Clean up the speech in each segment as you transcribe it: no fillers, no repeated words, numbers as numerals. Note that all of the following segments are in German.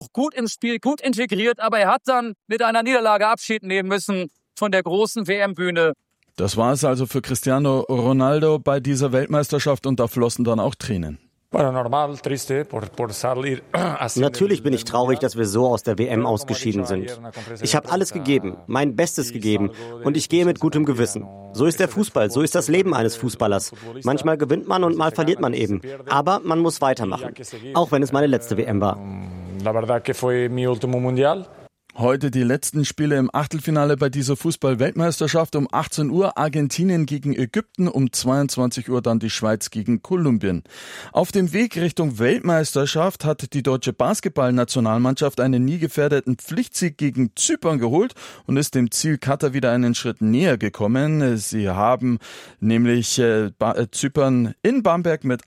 gut ins Spiel, gut integriert, aber er hat dann mit einer Niederlage Abschied nehmen müssen von der großen WM-Bühne. Das war es also für Cristiano Ronaldo bei dieser Weltmeisterschaft und da flossen dann auch Tränen. Natürlich bin ich traurig, dass wir so aus der WM ausgeschieden sind. Ich habe alles gegeben, mein Bestes gegeben und ich gehe mit gutem Gewissen. So ist der Fußball, so ist das Leben eines Fußballers. Manchmal gewinnt man und mal verliert man eben. Aber man muss weitermachen, auch wenn es meine letzte WM war. Heute die letzten Spiele im Achtelfinale bei dieser Fußball-Weltmeisterschaft. Um 18 Uhr Argentinien gegen Ägypten, um 22 Uhr dann die Schweiz gegen Kolumbien. Auf dem Weg Richtung Weltmeisterschaft hat die deutsche Basketball-Nationalmannschaft einen nie gefährdeten Pflichtsieg gegen Zypern geholt und ist dem Ziel Katar wieder einen Schritt näher gekommen. Sie haben nämlich Zypern in Bamberg mit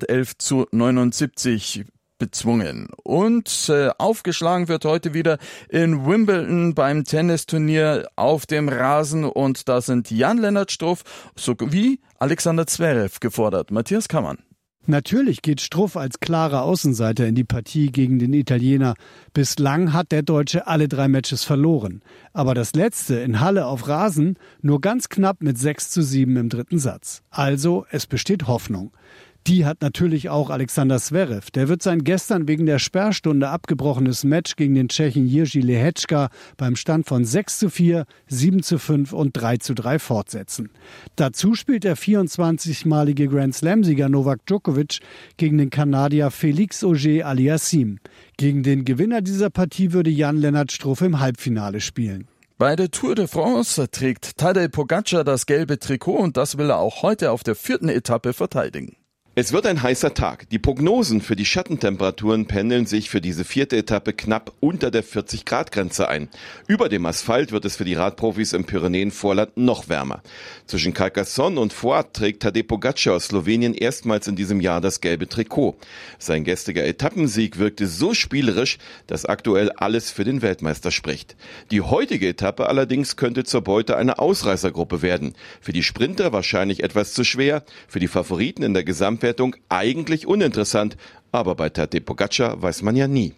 111-79 bezwungen. Und aufgeschlagen wird heute wieder in Wimbledon beim Tennisturnier auf dem Rasen und da sind Jan-Lennart Struff sowie Alexander Zverev gefordert. Matthias Kammann. Natürlich geht Struff als klarer Außenseiter in die Partie gegen den Italiener. Bislang hat der Deutsche alle 3 Matches verloren. Aber das letzte in Halle auf Rasen nur ganz knapp mit 6-7 im dritten Satz. Also es besteht Hoffnung. Die hat natürlich auch Alexander Zverev. Der wird sein gestern wegen der Sperrstunde abgebrochenes Match gegen den Tschechen Jiří Lehečka beim Stand von 6-4, 7-5 und 3-3 fortsetzen. Dazu spielt der 24-malige Grand-Slam-Sieger Novak Djokovic gegen den Kanadier Félix Auger-Aliassime. Gegen den Gewinner dieser Partie würde Jan-Lennart Struff im Halbfinale spielen. Bei der Tour de France trägt Tadej Pogačar das gelbe Trikot und das will er auch heute auf der 4. Etappe verteidigen. Es wird ein heißer Tag. Die Prognosen für die Schattentemperaturen pendeln sich für diese 4. Etappe knapp unter der 40-Grad-Grenze ein. Über dem Asphalt wird es für die Radprofis im Pyrenäenvorland noch wärmer. Zwischen Carcassonne und Foix trägt Tadej Pogačar aus Slowenien erstmals in diesem Jahr das gelbe Trikot. Sein gestriger Etappensieg wirkte so spielerisch, dass aktuell alles für den Weltmeister spricht. Die heutige Etappe allerdings könnte zur Beute einer Ausreißergruppe werden. Für die Sprinter wahrscheinlich etwas zu schwer, für die Favoriten in der Gesamtwertung eigentlich uninteressant, aber bei Tadej Pogačar weiß man ja nie.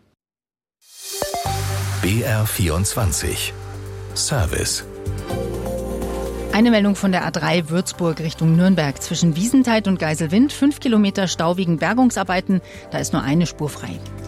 BR24 Service. Eine Meldung von der A3 Würzburg Richtung Nürnberg. Zwischen Wiesenthal und Geiselwind 5 Kilometer Stau wegen Bergungsarbeiten. Da ist nur eine Spur frei.